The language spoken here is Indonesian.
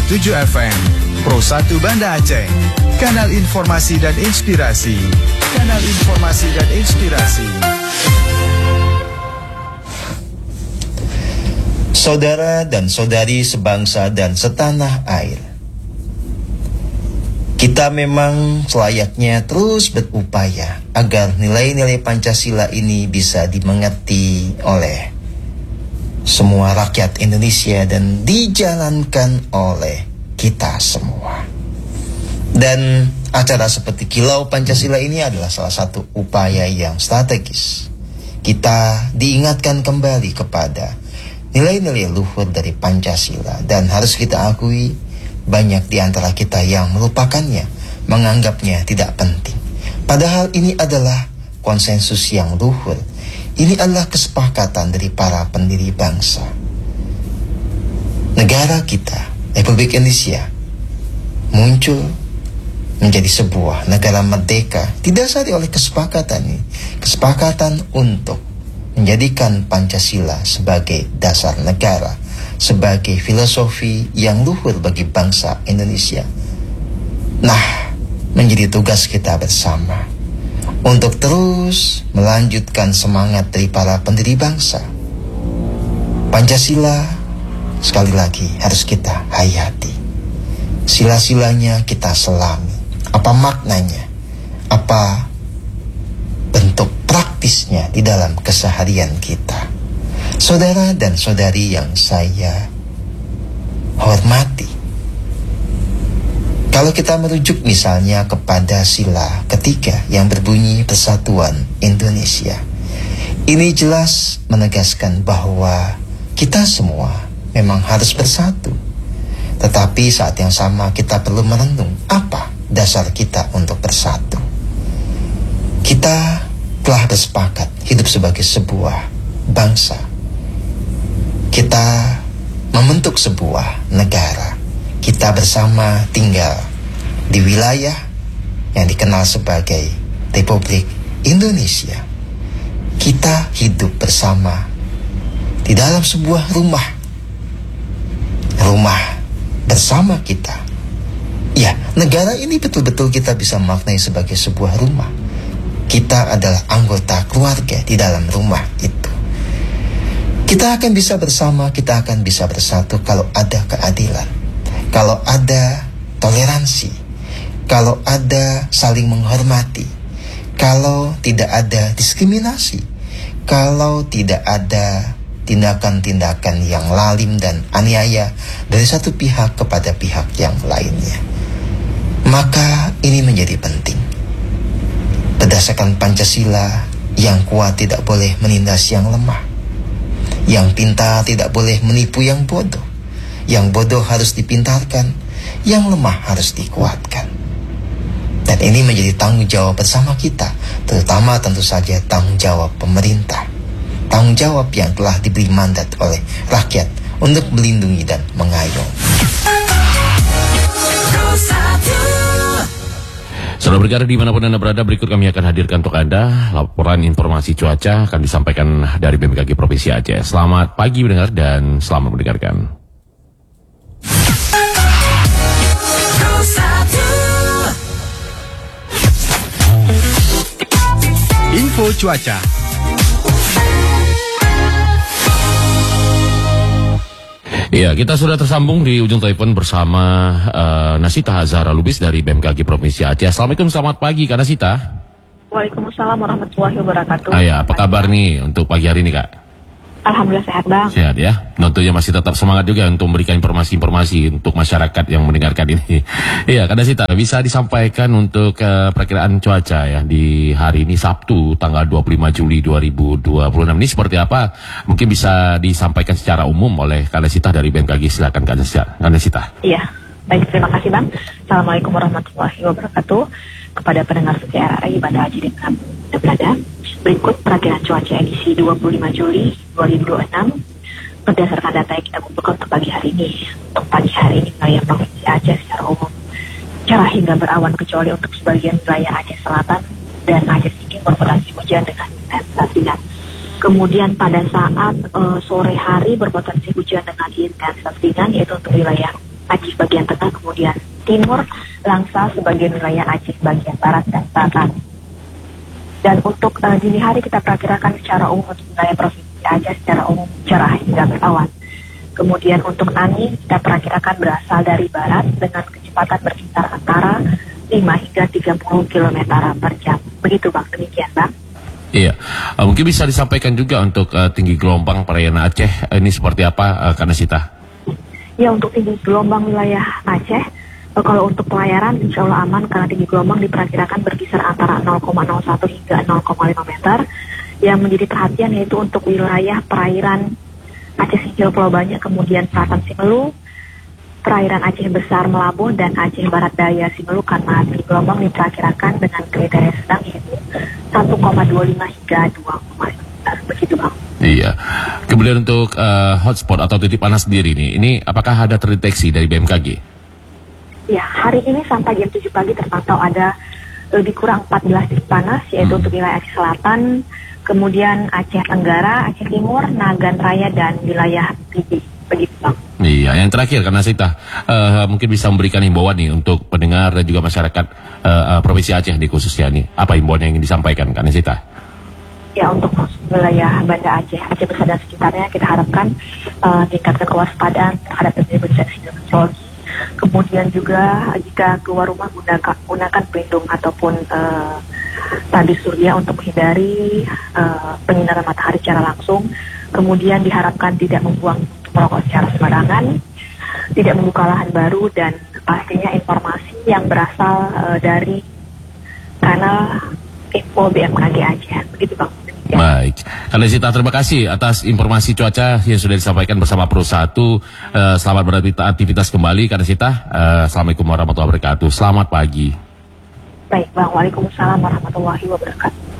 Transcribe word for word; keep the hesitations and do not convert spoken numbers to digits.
tujuh F M, Pro satu Banda Aceh, kanal informasi dan inspirasi, kanal informasi dan inspirasi. Saudara dan saudari sebangsa dan setanah air, kita memang selayaknya terus berupaya agar nilai-nilai Pancasila ini bisa dimengerti oleh semua rakyat Indonesia dan dijalankan oleh kita semua. Dan acara seperti Kilau Pancasila ini adalah salah satu upaya yang strategis. Kita diingatkan kembali kepada nilai-nilai luhur dari Pancasila, dan harus kita akui banyak di antara kita yang melupakannya, menganggapnya tidak penting. Padahal ini adalah konsensus yang luhur. Ini adalah kesepakatan dari para pendiri bangsa. Negara kita, Republik Indonesia, muncul menjadi sebuah negara merdeka didasari oleh kesepakatan ini. Kesepakatan untuk menjadikan Pancasila sebagai dasar negara, sebagai filosofi yang luhur bagi bangsa Indonesia. Nah, menjadi tugas kita bersama untuk terus melanjutkan semangat dari para pendiri bangsa. Pancasila sekali lagi harus kita hayati. Sila-silanya kita selami. Apa maknanya? Apa bentuk praktisnya di dalam keseharian kita? Saudara dan saudari yang saya hormati, kalau kita merujuk misalnya kepada sila ketiga yang berbunyi Persatuan Indonesia, ini jelas menegaskan bahwa kita semua memang harus bersatu. Tetapi saat yang sama kita perlu merenung apa dasar kita untuk bersatu. Kita telah bersepakat hidup sebagai sebuah bangsa. Kita membentuk sebuah negara. Kita bersama tinggal di wilayah yang dikenal sebagai Republik Indonesia. Kita hidup bersama di dalam sebuah rumah. Rumah bersama kita. Ya, negara ini betul-betul kita bisa maknai sebagai sebuah rumah. Kita adalah anggota keluarga di dalam rumah itu. Kita akan bisa bersama, kita akan bisa bersatu kalau ada keadilan, kalau ada toleransi, kalau ada saling menghormati, kalau tidak ada diskriminasi, kalau tidak ada tindakan-tindakan yang lalim dan aniaya dari satu pihak kepada pihak yang lainnya. Maka ini menjadi penting. Berdasarkan Pancasila, yang kuat tidak boleh menindas yang lemah. Yang pintar tidak boleh menipu yang bodoh. Yang bodoh harus dipintarkan, yang lemah harus dikuatkan. Dan ini menjadi tanggung jawab bersama kita, terutama tentu saja tanggung jawab pemerintah. Tanggung jawab yang telah diberi mandat oleh rakyat untuk melindungi dan mengayomi. Saudara berkarya dimanapun Anda berada, berikut kami akan hadirkan untuk Anda laporan informasi cuaca akan disampaikan dari B M K G Provinsi Aceh. Selamat pagi mendengar dan selamat mendengarkan. Info cuaca. Ya, kita sudah tersambung di ujung telepon bersama uh, Nasita Hazara Lubis dari B M K G Provinsi Aceh. Assalamualaikum, selamat pagi Kak Nasita. Waalaikumsalam warahmatullahi wabarakatuh. Ah, ya, apa kabar nih untuk pagi hari ini Kak? Alhamdulillah sehat Bang. Sehat ya. Tentunya masih tetap semangat juga untuk memberikan informasi-informasi untuk masyarakat yang mendengarkan ini. Iya, Kak Nasita, bisa disampaikan untuk uh, perkiraan cuaca ya di hari ini Sabtu tanggal dua puluh lima Juli dua ribu dua puluh enam ini seperti apa? Mungkin bisa disampaikan secara umum oleh Kak Nasita dari B M K G. Silakan Kak Nasita. Iya, baik, terima kasih Bang. Assalamualaikum warahmatullahi wabarakatuh. Kepada pendengar setia R I pada Haji dan berada. Berikut perkiraan cuaca edisi dua puluh lima Juli dua ribu dua puluh enam berdasarkan data yang kita kumpulkan untuk pagi hari ini. Untuk pagi hari ini wilayah Provinsi Aceh secara umum cerah hingga berawan, kecuali untuk sebagian wilayah Aceh Selatan dan Aceh Tinggi berpotensi hujan dengan intensitas ringan. Kemudian pada saat uh, sore hari berpotensi hujan dengan intensitas ringan, yaitu untuk wilayah Aceh bagian tengah, kemudian timur, Langsa sebagian wilayah Aceh bagian barat dan selatan. Dan untuk uh, dini hari kita perkirakan secara umum untuk wilayah Provinsi Aceh secara umum cerah hingga berawan. Kemudian untuk angin kita perkirakan berasal dari barat dengan kecepatan berkisar antara lima hingga tiga puluh kilometer per jam. Begitu Bang, demikian Bang. Iya, uh, mungkin bisa disampaikan juga untuk uh, tinggi gelombang perairan Aceh uh, ini seperti apa, uh, Kanasita? Ya, untuk tinggi gelombang wilayah Aceh, uh, kalau untuk pelayaran insya Allah aman karena tinggi gelombang diperkirakan berkisar antara nol koma nol satu hingga nol koma lima meter. Yang menjadi perhatian yaitu untuk wilayah perairan Aceh Singkil Pulau Banyak, kemudian Selatan Simelu, perairan Aceh Besar Melabuh, dan Aceh Barat Daya Simelu karena tinggi gelombang diperkirakan dengan kriteria sedang yaitu satu koma dua lima hingga dua koma lima meter. Begitu Bang. Iya. Kemudian untuk uh, hotspot atau titik panas sendiri nih, ini apakah ada terdeteksi dari B M K G? Ya, hari ini sampai jam tujuh pagi terpantau ada lebih kurang empat belas titik panas, yaitu Hmm. untuk wilayah Aceh Selatan, kemudian Aceh Tenggara, Aceh Timur, Nagan Raya, dan wilayah Pidi. Begitu Bang. Iya, yang terakhir karena Sita uh, mungkin bisa memberikan himbauan nih untuk pendengar dan juga masyarakat uh, uh, Provinsi Aceh di khususnya nih. Apa himbauan yang ingin disampaikan, karena Sita? Ya, untuk wilayah Banda Aceh, Aceh Besar dan sekitarnya kita harapkan uh, tingkatkan kewaspadaan terhadap terjadi bencana hidrometeorologi. Kemudian juga jika keluar rumah gunakan, gunakan pelindung ataupun uh, tabir surya untuk menghindari uh, penyinaran matahari secara langsung. Kemudian diharapkan tidak membuang merokok secara sembarangan, tidak membuka lahan baru, dan pastinya informasi yang berasal uh, dari kanal info B M K G Aceh. Begitu Bang. Ya. Baik, Kanasita, terima kasih atas informasi cuaca yang sudah disampaikan bersama Pro satu. Uh, selamat beraktivitas kembali, Kanasita. Uh, Assalamualaikum warahmatullahi wabarakatuh. Selamat pagi. Baik Bang, Waalaikumsalam warahmatullahi wabarakatuh.